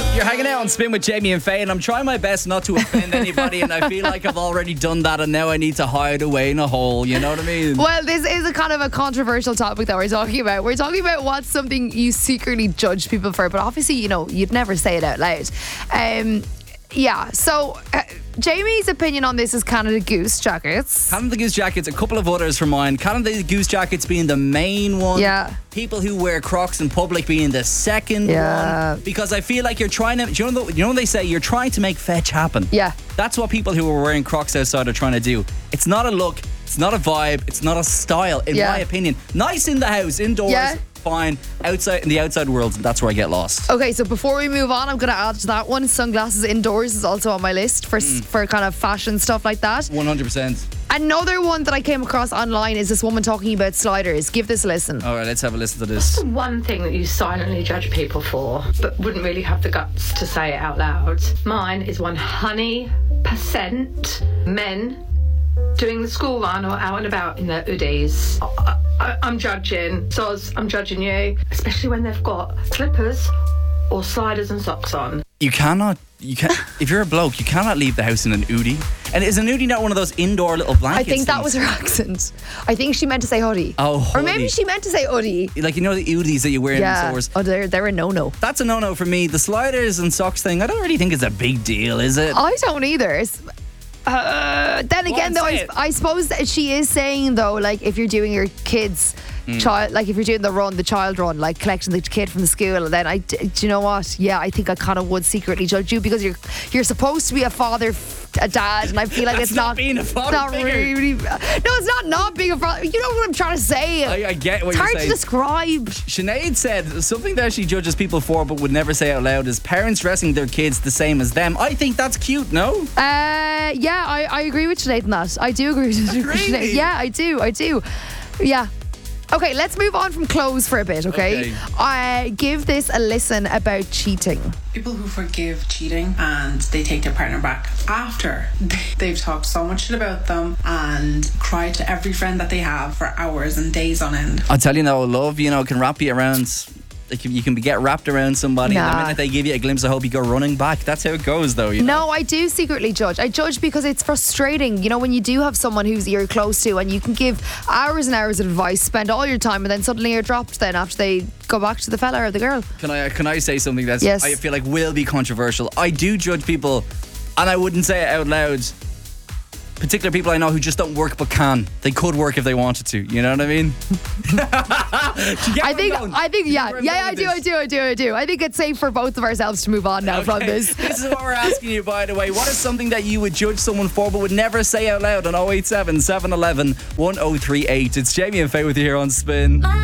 You're hanging out on Spin with Jamie and Faye, and I'm trying my best not to offend anybody, and I feel like I've already done that, and now I need to hide away in a hole. You know what I mean? Well, this is a kind of a controversial topic that we're talking about. We're talking about what's something you secretly judge people for, but obviously, you'd never say it out loud. So Jamie's opinion on this is Canada Goose jackets. Canada Goose jackets, a couple of others for mine. Canada Goose jackets being the main one. Yeah. People who wear Crocs in public being the second one. Because I feel like you're trying to, you know when they say you're trying to make fetch happen? Yeah. That's what people who are wearing Crocs outside are trying to do. It's not a look, it's not a vibe, it's not a style, in my opinion. Nice in the house, indoors, fine. Outside, in the outside world, that's where I get lost. Okay, so before we move on, I'm going to add to that one. Sunglasses indoors is also on my list for kind of fashion stuff like that. 100%. Another one that I came across online is this woman talking about sliders. Give this a listen. All right, let's have a listen to this. One thing that you silently judge people for, but wouldn't really have the guts to say it out loud. Mine is 100% men doing the school run or out and about in their hoodies. I'm judging. Soz, I'm judging you. Especially when they've got slippers or sliders and socks on. You can't, if you're a bloke, you cannot leave the house in an hoodie. And is an hoodie not one of those indoor little blankets? I think that was her accent. I think she meant to say hoodie. Oh, hoodie. Or maybe she meant to say hoodie. Like, the hoodies that you wear in the stores. Oh, they're a no-no. That's a no-no for me. The sliders and socks thing, I don't really think it's a big deal, is it? I don't either. Then again, though, I suppose that she is saying, though, like, if you're doing your kids' child, like if you're doing the child run, like collecting the kid from the school, then do you know what? Yeah, I think I kind of would secretly judge you because you're supposed to be a father, a dad, and I feel like it's not being a father. Not really. No, it's not being a father. You know what I'm trying to say? I get what it's you're saying. It's hard to describe. Sinead said something that she judges people for but would never say out loud is parents dressing their kids the same as them. I think that's cute, no? Yeah, I agree with Sinead on that. I do agree with Sinead. Yeah, I do. Yeah. Okay, let's move on from clothes for a bit, okay? Give this a listen about cheating. People who forgive cheating and they take their partner back after they've talked so much shit about them and cried to every friend that they have for hours and days on end. I'll tell you now, love, can wrap you around. Like, you can get wrapped around somebody and the minute they give you a glimpse of hope, you go running back. That's how it goes, though. No, I do secretly judge. I judge because it's frustrating. When you do have someone who's you're close to and you can give hours and hours of advice, spend all your time, and then suddenly you're dropped then after they go back to the fella or the girl. Can I say something that's yes. I feel like will be controversial? I do judge people, and I wouldn't say it out loud. Particular people I know who just don't work but can. They could work if they wanted to. You know what I mean? I think, I do. I think it's safe for both of ourselves to move on now from this. This is what we're asking you, by the way. What is something that you would judge someone for but would never say out loud on 087 711 1038? It's Jamie and Faye with you here on Spin.